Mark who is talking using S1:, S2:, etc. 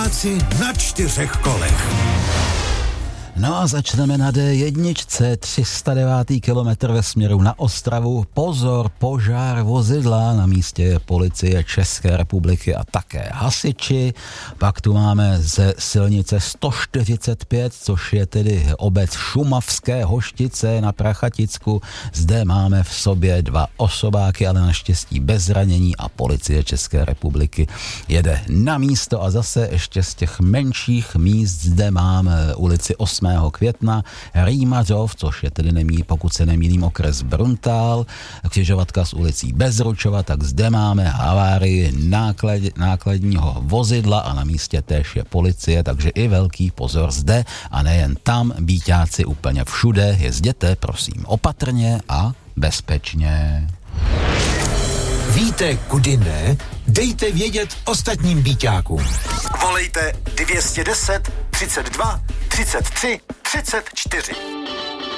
S1: Byťáci na 4 kolech.
S2: No a začneme na D1, 309. kilometr ve směru na Ostravu. Pozor, požár vozidla, na místě je policie České republiky a také hasiči. Pak tu máme ze silnice 145, což je tedy obec Šumavské Hoštice na Prachaticku. Zde máme v sobě 2 osobáky, ale naštěstí bez zranění a policie České republiky jede na místo. A zase ještě z těch menších míst zde máme ulici 8. května, Rýmařov, což je tedy, pokud se nemýlím, okres Bruntál, křižovatka s ulicí Bezručova, tak zde máme havárii nákladního vozidla a na místě též je policie, takže i velký pozor zde a nejen tam, byťáci úplně všude, jezděte prosím opatrně a bezpečně.
S1: Víte, kudy ne? Dejte vědět ostatním byťákům. Volejte 210 32 33 34.